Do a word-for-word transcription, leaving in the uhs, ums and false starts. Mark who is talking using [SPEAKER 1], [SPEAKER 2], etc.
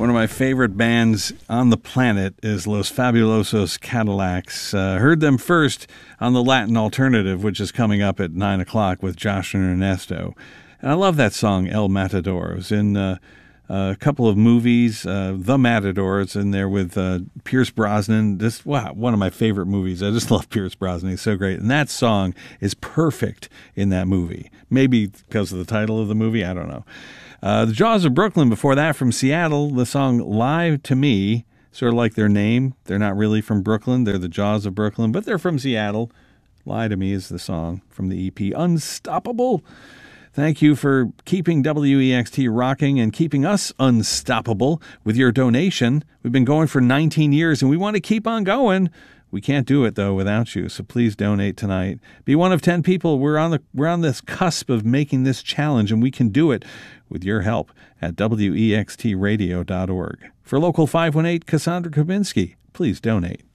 [SPEAKER 1] One of my favorite bands on the planet is Los Fabulosos Cadillacs. Uh, heard them first on the Latin Alternative, which is coming up at nine o'clock with Josh and Ernesto. And I love that song, El Matador. It was in uh, a couple of movies. Uh, The Matador is in there with uh, Pierce Brosnan. Just, wow, one of my favorite movies. I just love Pierce Brosnan. He's so great. And that song is perfect in that movie. Maybe because of the title of the movie. I don't know. Uh, the Jaws of Brooklyn before that from Seattle, the song Lie to Me, sort of like their name. They're not really from Brooklyn. They're the Jaws of Brooklyn, but they're from Seattle. Lie to Me is the song from the E P Unstoppable. Thank you for keeping W E X T rocking and keeping us unstoppable with your donation. We've been going for nineteen years and we want to keep on going. We can't do it, though, without you, so please donate tonight. Be one of ten people. We're on the we're on this cusp of making this challenge, and we can do it with your help at W E X T radio dot org. For Local five one eight, Cassandra Kubinski, please donate.